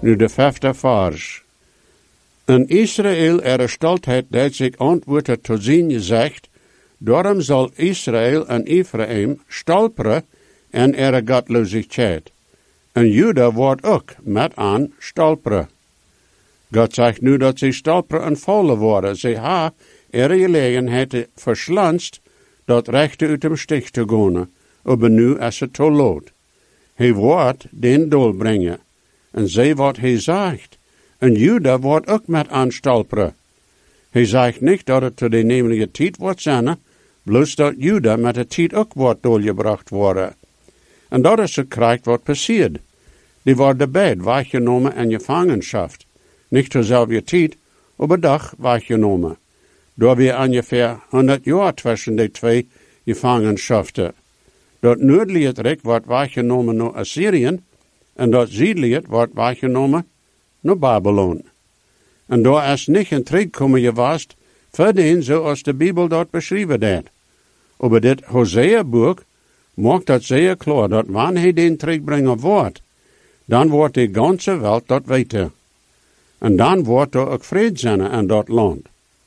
Nu de 5e vers. In Israël stoltheid dat zich antwoordt tot zijn gezegd, daarom zal Israël en Ephraim stolperen en godloosheid. En Juda wordt ook met aan stolperen. God zegt nu dat ze stolperen en vallen worden. Ze ha gelegenheid verslanst dat rechte uit dem stich te gaan, maar nu is het te laat. Hij wordt den doel brengen. En zij wat hij zegt. En Juda wordt ook met aan stolperen. Hij zegt niet dat het te de nemelijke tijd wordt zijn, bloos dat Juda met de tijd ook wordt doorgebracht worden. En dat is het krijgt wat passiert. Die worden beide weggenomen en gevangenschap. Niet dezelfde tijd, maar dag weggenomen. Door weer ongeveer 100 jaar tussen de twee gevangenschaften. Dat noordelijke rijk wordt weggenomen naar Assyrië en dat zuidelijke wordt weggenomen naar Babylon. En daar is niet een terugkomen geweest voor den zoals de Bijbel dat beschreven heeft. Maar dit Hosea-boek maakt dat zeer klaar dat wanneer hij den terugbrengen wordt, dan wordt de ganze wereld dat weten. En dan wordt er ook vrede zijn in dat land.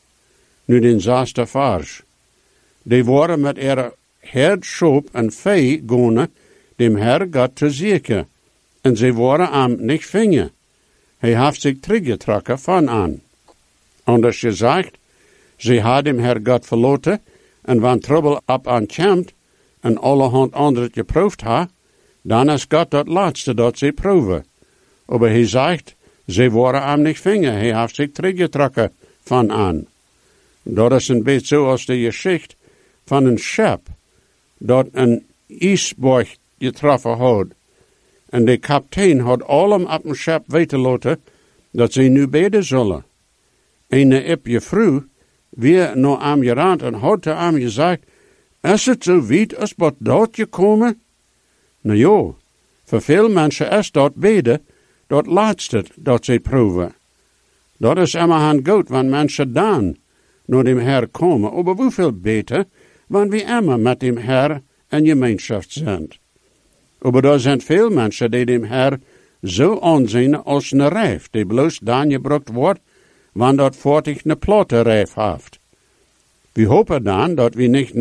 Nu den 6e vers. Die worden met herd, schop en vee gaan dem Herr God te zieken. En ze worden hem niet vingen. Hij heeft zich teruggetrokken van aan. Anders gezegd, ze hadden Herr God verloten, en wanneer trouble op aankomt, en allerhand anderen geproefd ha, dan is God dat laatste dat ze proeven. Maar hij zegt, ze worden hem niet vingen, hij heeft zich teruggetrokken van aan. Dat is een beetje zoals de geschichte van een schip, dat een ijsberg getroffen had. En de kapitein had allem op een schip weten laten, dat ze nu beden zullen. En je vroeg, weer naar hem gerand en had te hem gezegd, is het zo weit als wat dat gekomen? Nou ja, voor veel mensen is dat beden, dat laatste dat ze proeven. Dat is immerhand goed, want mensen dan naar dem Herr komen, maar hoeveel beter, wanneer we immer met dem Herr in gemeenschap zijn. Maar er zijn veel mensen die dem Herr zo aanzien als een rijf, die bloos dan gebruikt wordt, wanneer dat voortig een platte rijf heeft. We hopen dan dat we niet